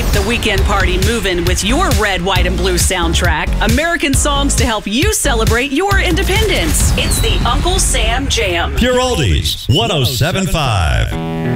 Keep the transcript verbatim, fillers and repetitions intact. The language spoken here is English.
the weekend party moving with your red, white, and blue soundtrack. American songs to help you celebrate your independence. It's the Uncle Sam Jam. Pure Oldies, one oh seven point five.